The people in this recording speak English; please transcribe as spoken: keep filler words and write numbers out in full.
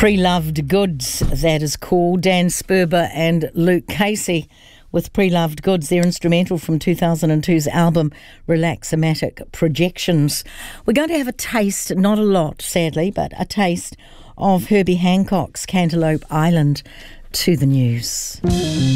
Pre-Loved Goods, that is called. Dan Sperber and Luke Casey with Pre-Loved Goods. They're instrumental from two thousand two's album Relaxomatic Projections. We're going to have a taste, not a lot sadly, but a taste of Herbie Hancock's Cantaloupe Island to the news.